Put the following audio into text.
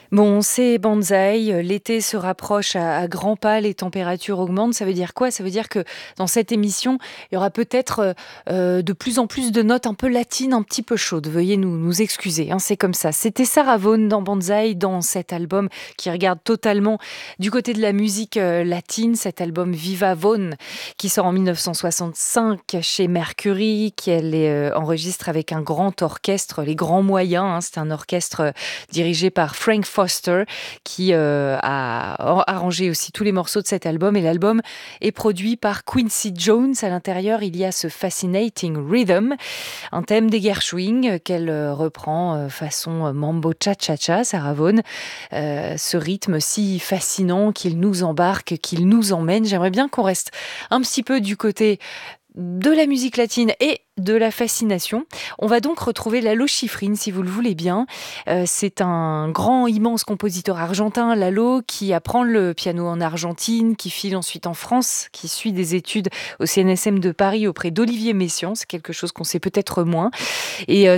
Bon, c'est Banzai, l'été se rapproche à grands pas, les températures augmentent. Ça veut dire quoi? Ça veut dire que dans cette émission, il y aura peut-être, de plus en plus de notes un peu latines, un petit peu chaudes. Veuillez nous excuser, hein, c'est comme ça. C'était Sarah Vaughan dans Banzai, dans cet album qui regarde totalement du côté de la musique, latine, cet album Viva Vaughan qui sort en 1965 chez Mercury, qu'elle enregistre avec un grand orchestre, les grands moyens, hein. C'est un orchestre, dirigé par Frank Foster, qui a arrangé aussi tous les morceaux de cet album. Et l'album est produit par Quincy Jones. À l'intérieur, il y a ce Fascinating Rhythm, un thème des Gershwin qu'elle reprend façon mambo cha-cha-cha, Sarah Vaughan. Ce rythme si fascinant qu'il nous embarque, qu'il nous emmène. J'aimerais bien qu'on reste un petit peu du côté de la musique latine et de la fascination. On va donc retrouver Lalo Schifrin, si vous le voulez bien. C'est un grand, immense compositeur argentin, Lalo, qui apprend le piano en Argentine, qui file ensuite en France, qui suit des études au CNSM de Paris auprès d'Olivier Messiaen. C'est quelque chose qu'on sait peut-être moins. Et